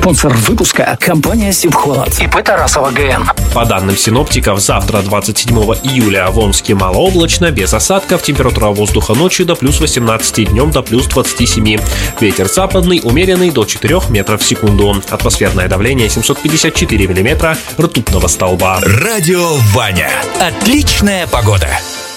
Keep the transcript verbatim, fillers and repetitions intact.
Спонсор выпуска – компания Сибхолод. ИП Тарасова ГН. По данным синоптиков, завтра, двадцать седьмого июля, в Омске малооблачно, без осадков, температура воздуха ночью до плюс восемнадцати, днем до плюс двадцати семи. Ветер западный, умеренный до четырёх метров в секунду. Атмосферное давление семьсот пятьдесят четыре миллиметра ртутного столба. Радио Ваня. Отличная погода.